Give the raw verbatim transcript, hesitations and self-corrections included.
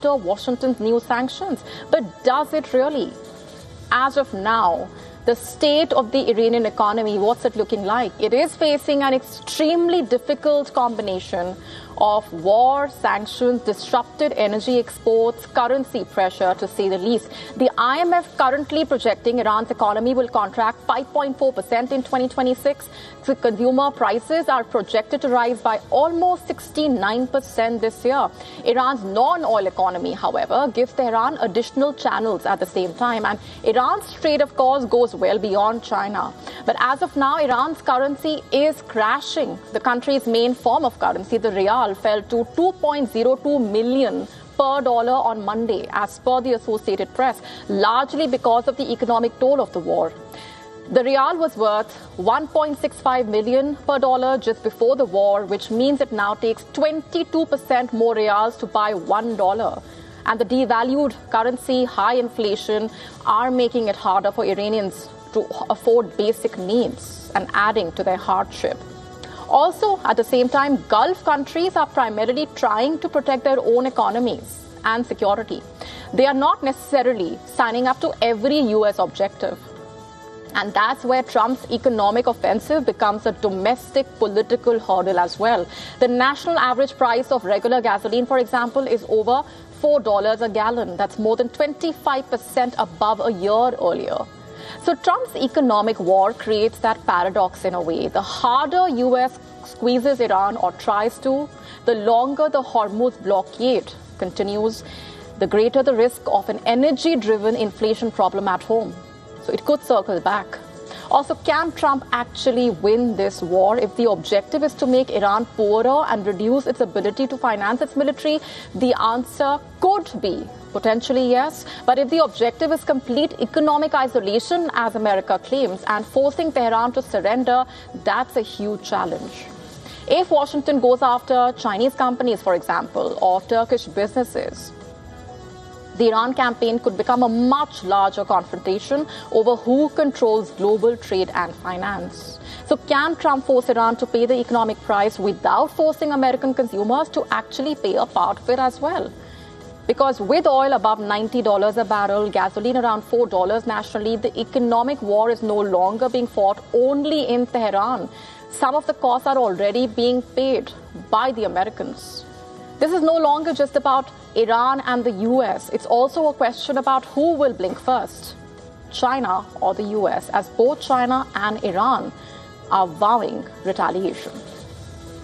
after Washington's new sanctions. But does it really? As of now, the state of the Iranian economy, what's it looking like? It is facing an extremely difficult combination of war, sanctions, disrupted energy exports, currency pressure, to say the least. The I M F currently projecting Iran's economy will contract five point four percent in twenty twenty-six. So consumer prices are projected to rise by almost sixty-nine percent this year. Iran's non-oil economy, however, gives Tehran additional channels at the same time. And Iran's trade, of course, goes well beyond China. But as of now, Iran's currency is crashing. The country's main form of currency, the rial, fell to two point zero two million per dollar on Monday, as per the Associated Press, largely because of the economic toll of the war. The rial was worth one point six five million per dollar just before the war, which means it now takes twenty-two percent more rials to buy one dollar. And the devalued currency, high inflation are making it harder for Iranians to afford basic needs and adding to their hardship. Also, at the same time, Gulf countries are primarily trying to protect their own economies and security. They are not necessarily signing up to every U S objective. And that's where Trump's economic offensive becomes a domestic political hurdle as well. The national average price of regular gasoline, for example, is over four dollars a gallon. That's more than twenty-five percent above a year earlier. So Trump's economic war creates that paradox in a way. The harder U S squeezes Iran or tries to, the longer the Hormuz blockade continues, the greater the risk of an energy-driven inflation problem at home. So it could circle back. Also, can Trump actually win this war if the objective is to make Iran poorer and reduce its ability to finance its military? The answer could be potentially yes. But if the objective is complete economic isolation, as America claims, and forcing Tehran to surrender, that's a huge challenge. If Washington goes after Chinese companies, for example, or Turkish businesses, the Iran campaign could become a much larger confrontation over who controls global trade and finance. So can Trump force Iran to pay the economic price without forcing American consumers to actually pay a part of it as well? Because with oil above ninety dollars a barrel, gasoline around four dollars nationally, the economic war is no longer being fought only in Tehran. Some of the costs are already being paid by the Americans. This is no longer just about Iran and the U S. It's also a question about who will blink first, China or the U S, as both China and Iran are vowing retaliation.